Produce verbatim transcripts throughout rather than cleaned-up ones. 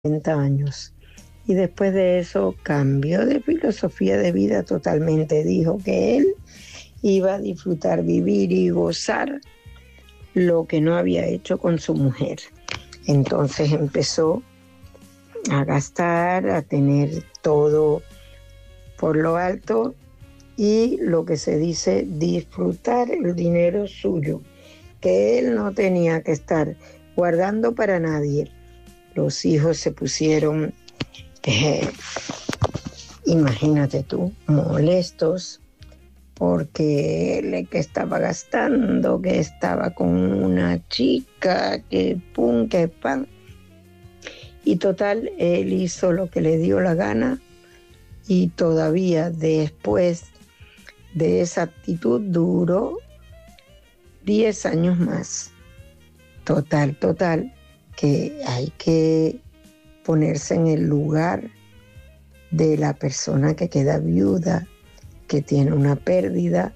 treinta años. Y después de eso cambió de filosofía de vida totalmente. Dijo que él iba a disfrutar, vivir y gozar lo que no había hecho con su mujer. Entonces empezó a gastar, a tener todo por lo alto y lo que se dice disfrutar el dinero suyo, que él no tenía que estar guardando para nadie. Los hijos se pusieron, eh, imagínate tú, molestos porque él que estaba gastando, que estaba con una chica, que pum, que pan. Y total, él hizo lo que le dio la gana y todavía después de esa actitud duró diez años más. Total, total, que hay que ponerse en el lugar de la persona que queda viuda, que tiene una pérdida,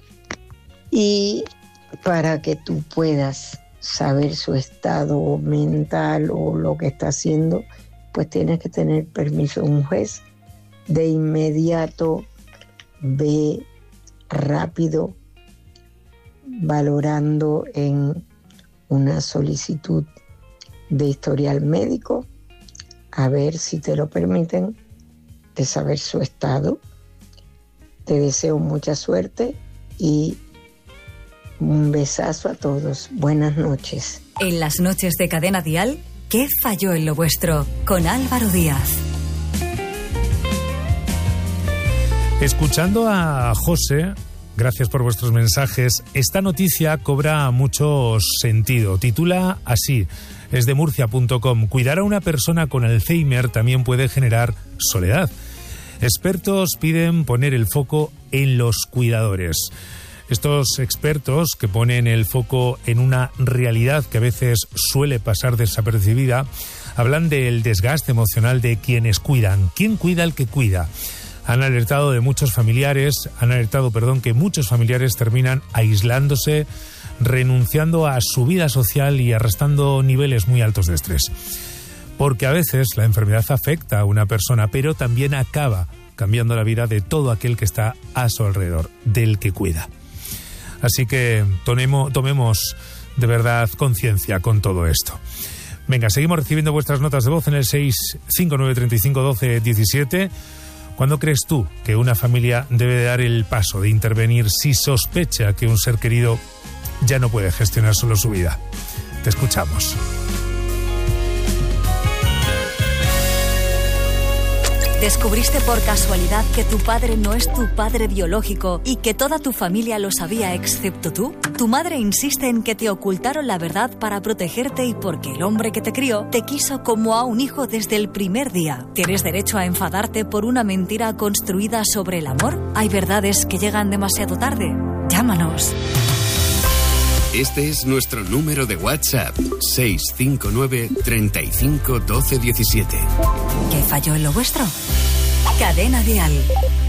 y para que tú puedas saber su estado mental o lo que está haciendo, pues tienes que tener permiso de un juez. De inmediato ve rápido valorando en una solicitud de historial médico a ver si te lo permiten, de saber su estado. Te deseo mucha suerte y un besazo a todos. Buenas noches. En las noches de Cadena Dial, ¿qué falló en lo vuestro? Con Álvaro Díaz. Escuchando a José, gracias por vuestros mensajes, esta noticia cobra mucho sentido. Titula así, es de murcia punto com. Cuidar a una persona con Alzheimer también puede generar soledad. Expertos piden poner el foco en los cuidadores. Estos expertos que ponen el foco en una realidad que a veces suele pasar desapercibida, hablan del desgaste emocional de quienes cuidan. ¿Quién cuida al que cuida? Han alertado de muchos familiares, han alertado, perdón, que muchos familiares terminan aislándose, renunciando a su vida social y arrastrando niveles muy altos de estrés. Porque a veces la enfermedad afecta a una persona, pero también acaba cambiando la vida de todo aquel que está a su alrededor, del que cuida. Así que tomemos, tomemos de verdad conciencia con todo esto. Venga, seguimos recibiendo vuestras notas de voz en el seis cinco nueve tres cinco uno dos uno siete. ¿Cuándo crees tú que una familia debe de dar el paso de intervenir si sospecha que un ser querido ya no puede gestionar solo su vida? Te escuchamos. ¿Descubriste por casualidad que tu padre no es tu padre biológico y que toda tu familia lo sabía excepto tú? Tu madre insiste en que te ocultaron la verdad para protegerte y porque el hombre que te crió te quiso como a un hijo desde el primer día. ¿Tienes derecho a enfadarte por una mentira construida sobre el amor? ¿Hay verdades que llegan demasiado tarde? Llámanos. Este es nuestro número de WhatsApp, seis cinco nueve, treinta y cinco, doce, diecisiete. ¿Qué falló en lo vuestro? Cadena Dial.